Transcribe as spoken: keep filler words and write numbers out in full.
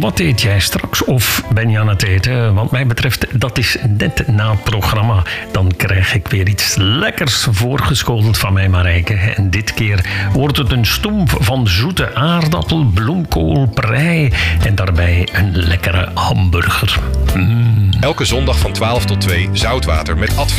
wat eet jij straks? Of ben je aan het eten? Wat mij betreft, dat is net na het programma. Dan krijg ik weer iets lekkers voorgeschoteld van mij, Marijke. En dit keer wordt het een stoemp van zoete aardappel, bloemkool, prei en daarbij een lekkere hamburger. Mm. Elke zondag van twaalf tot twee Zoutwater met Ad